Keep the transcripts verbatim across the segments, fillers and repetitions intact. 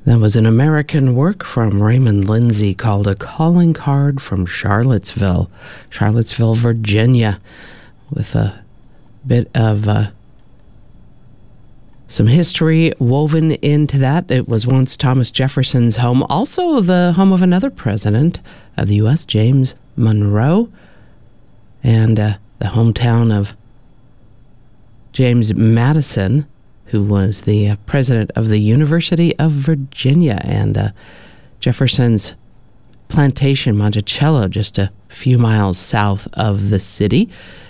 That was an American work from Raymond Lindsay called A Calling Card from Charlottesville, Charlottesville, Virginia, with a bit of uh, some history woven into that. It was once Thomas Jefferson's home, also the home of another president of the U S, James Monroe, and uh, the hometown of James Madison, who was the uh, president of the University of Virginia, and uh, Jefferson's plantation, Monticello, just a few miles south of the city.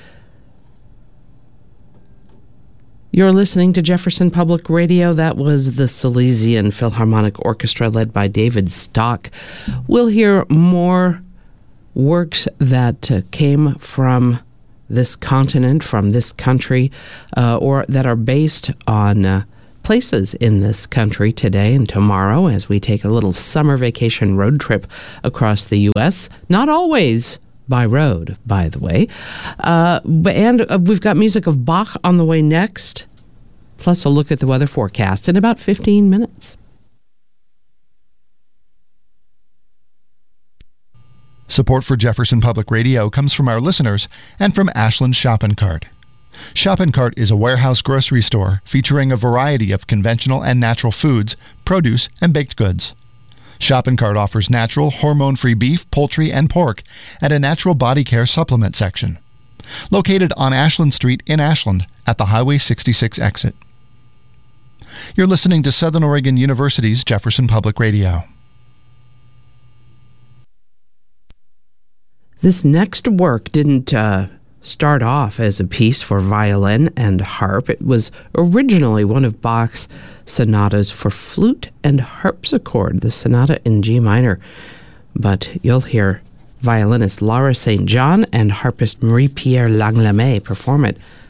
You're listening to Jefferson Public Radio. That was the Silesian Philharmonic Orchestra led by David Stock. We'll hear more works that uh, came from this continent, from this country, uh, or that are based on uh, places in this country today and tomorrow as we take a little summer vacation road trip across the U S. Not always by road, by the way. Uh, and uh, we've got music of Bach on the way next, plus a look at the weather forecast in about fifteen minutes. Support for Jefferson Public Radio comes from our listeners and from Ashland Shopping Cart. Shopping Cart is a warehouse grocery store featuring a variety of conventional and natural foods, produce, and baked goods. Shopping Cart offers natural, hormone-free beef, poultry, and pork, and a natural body care supplement section. Located on Ashland Street in Ashland at the Highway sixty-six exit. You're listening to Southern Oregon University's Jefferson Public Radio. This next work didn't uh, start off as a piece for violin and harp. It was originally one of Bach's sonatas for flute and harpsichord, the sonata in G minor. But you'll hear violinist Laura Saint John and harpist Marie-Pierre Langlamet perform it